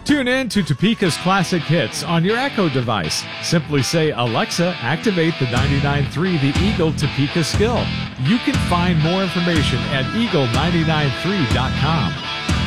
Tune in to Topeka's Classic Hits on your Echo device. Simply say, Alexa, activate the 99.3 The Eagle Topeka skill. You can find more information at eagle993.com.